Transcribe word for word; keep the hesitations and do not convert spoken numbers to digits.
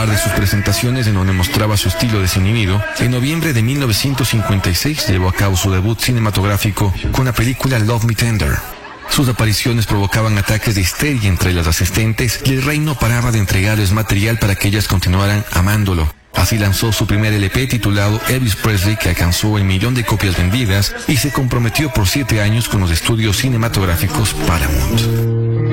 par de sus presentaciones en donde mostraba su estilo desinhibido, en noviembre de mil novecientos cincuenta y seis llevó a cabo su debut cinematográfico con la película Love Me Tender. Sus apariciones provocaban ataques de histeria entre las asistentes y el rey no paraba de entregarles material para que ellas continuaran amándolo. Así lanzó su primer L P titulado Elvis Presley, que alcanzó el millón de copias vendidas, y se comprometió por siete años con los estudios cinematográficos Paramount.